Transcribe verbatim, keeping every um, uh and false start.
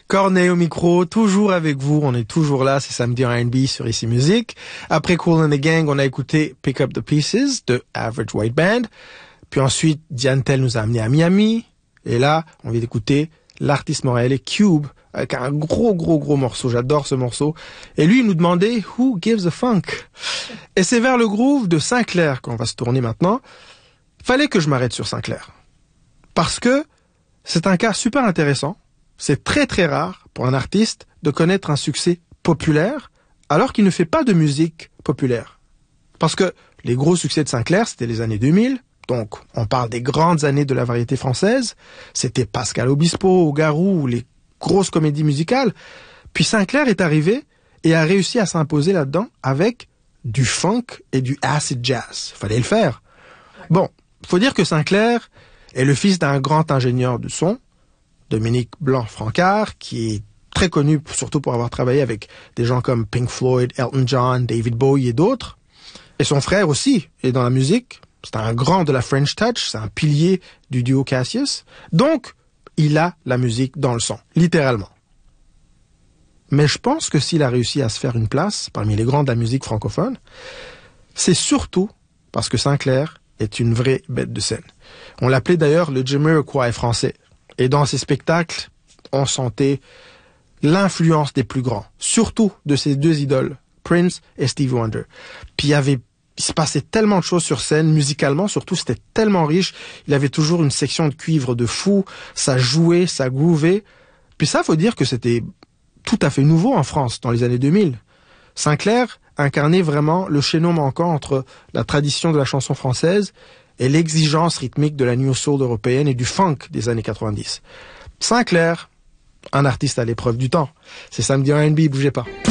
Corneille au micro, toujours avec vous, on est toujours là, c'est samedi en R and B sur Ici Musique. Après Kool and the Gang, on a écouté Pick Up the Pieces de Average White Band. Puis ensuite, Diane Tell nous a amené à Miami. Et là, on vient d'écouter l'artiste montréalais Cube, avec un gros, gros, gros morceau. J'adore ce morceau. Et lui, il nous demandait « Who gives a funk ?» Et c'est vers le groove de Sinclair qu'on va se tourner maintenant. Fallait que je m'arrête sur Sinclair. Parce que c'est un cas super intéressant. C'est très très rare pour un artiste de connaître un succès populaire alors qu'il ne fait pas de musique populaire. Parce que les gros succès de Sinclair, c'était les années deux mille. Donc, on parle des grandes années de la variété française. C'était Pascal Obispo, Garou, les grosses comédies musicales. Puis Sinclair est arrivé et a réussi à s'imposer là-dedans avec du funk et du acid jazz. Fallait le faire. Bon, faut dire que Sinclair est le fils d'un grand ingénieur du son, Dominique Blanc-Francard, qui est très connu surtout pour avoir travaillé avec des gens comme Pink Floyd, Elton John, David Bowie et d'autres. Et son frère aussi est dans la musique. C'est un grand de la French Touch, c'est un pilier du duo Cassius. Donc, il a la musique dans le sang, littéralement. Mais je pense que s'il a réussi à se faire une place parmi les grands de la musique francophone, c'est surtout parce que Sinclair est une vraie bête de scène. On l'appelait d'ailleurs le Jamiroquai français. Et dans ses spectacles, on sentait l'influence des plus grands, surtout de ses deux idoles, Prince et Stevie Wonder. Puis il y avait, il se passait tellement de choses sur scène, musicalement, surtout c'était tellement riche. Il avait toujours une section de cuivre de fou, ça jouait, ça groovait. Puis ça, faut dire que c'était tout à fait nouveau en France dans les années deux mille. Sinclair incarnait vraiment le chaînon manquant entre la tradition de la chanson française et l'exigence rythmique de la new soul européenne et du funk des années quatre-vingt-dix. Sinclair, un artiste à l'épreuve du temps. C'est samedi en R and B, bougez pas.